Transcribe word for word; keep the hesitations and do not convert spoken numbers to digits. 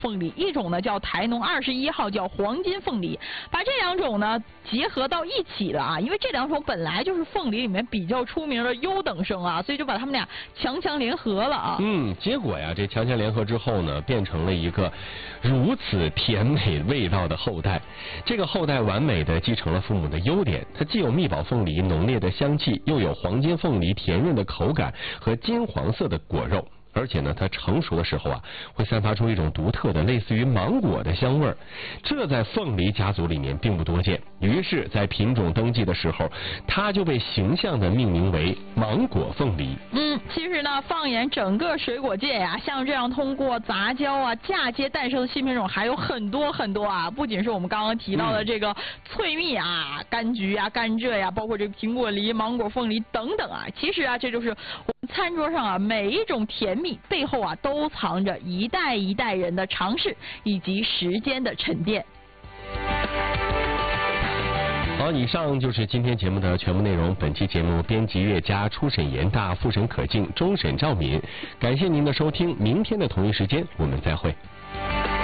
凤梨，一种呢叫台农二十一号，叫黄金凤梨，把这两种呢结合到一起了啊，因为这两种本来就是凤梨里面比较出名的优等生啊，所以就把它们俩强强联合了啊。 嗯，结果呀，这强强联合之后呢，变成了一个如此甜美味道的后代。这个后代完美的继承了父母的优点，它既有蜜宝凤梨浓烈的香气，又有黄金凤梨甜润的口感和金黄色的果肉。而且呢，它成熟的时候啊，会散发出一种独特的类似于芒果的香味儿，这在凤梨家族里面并不多见。于是，在品种登记的时候，它就被形象的命名为芒果凤梨。 嗯，其实呢，放眼整个水果界呀、啊，像这样通过杂交啊、嫁接诞生的新品种还有很多很多啊。不仅是我们刚刚提到的这个翠蜜啊、柑橘啊、甘蔗呀、啊，包括这个苹果梨、芒果凤梨等等啊。其实啊，这就是我们餐桌上啊每一种甜蜜背后啊，都藏着一代一代人的尝试以及时间的沉淀。 好，以上就是今天节目的全部内容。本期节目编辑岳佳，初审严大，复审可敬，终审赵敏。感谢您的收听，明天的同一时间我们再会。